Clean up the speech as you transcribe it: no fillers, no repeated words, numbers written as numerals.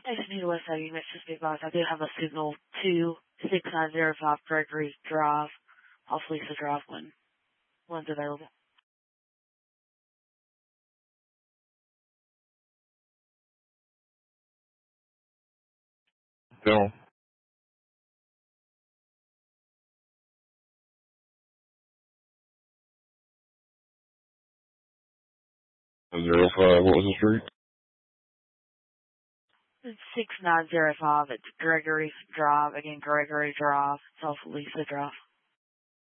I just need a West Side unit to speak box. I do have a signal 26905 Gregory Drive, off Lisa Drive when one's available. Bill, 05, what was the street? It's 6905. It's Gregory Drive. Again, Gregory Drive, South Lisa Drive.